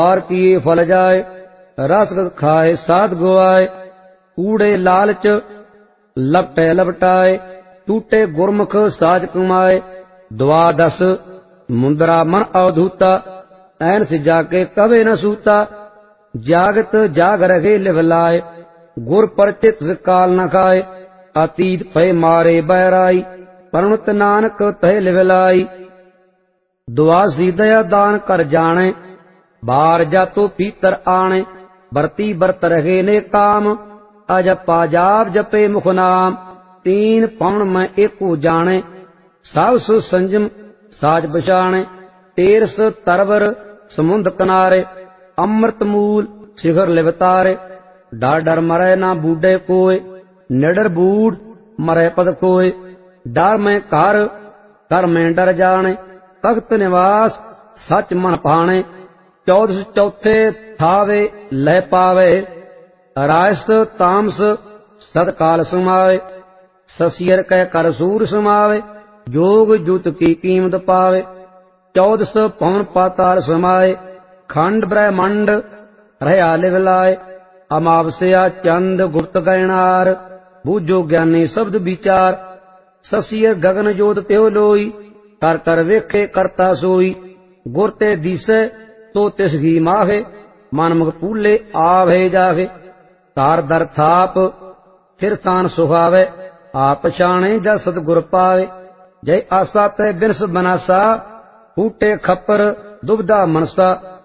और किए फल जाए, रस खाए साध गुआए। कूड़े लालच लपटे लपटाए, टूटे गुरमुख साज कमाए। द्वादश मुंदरा मन अवधूता, ऐन से जाके कवे न सूता। जागत जाग रहे लिवलाए, गुर परचित से काल न खाए। अतीत भय मारे बैराई, परनुत नानक तह लिवलाई। दुआसी दया दान कर जाने, बार जातो पीतर आने। बरती बरत रहे ने काम, अजपा जाप जपे मुख नाम। तीन पवन में एको जाने, सब सु संजम साज बचाने। तेरस तरवर समुंद किनारे, अमृत मूल शिखर लिवतारे। डर डर मरे ना बूढ़े कोय, निडर बूढ़ मरे पद कोय। डर में कर में डर जाने, तख्त निवास सच मन पाने। चौदस चौथे थावे लह पावे, रायस तामस सतकाल समावे। ससियर कह कर सूर समावे, जोग जुत की कीमत पावे। चौदस पवन पाताल समाए, खंड ब्रह्मंड रहा लिवलाए। अमावस्या चंद गुप्त गैनार, बूझो ज्ञानी शब्द विचार। ससियर गगन जोत त्यो लोई, कर कर वेखे करता सोई। गुर ते दिसे तो तिस घी माहे, मन मुख पूले आवे जागे। तार दर थाप फिर तान सुहावे, आप पछाणे जा सतगुर पावे। जय आसा तय बिनस बनासा, फूटे खप्पर दुबदा मनसा।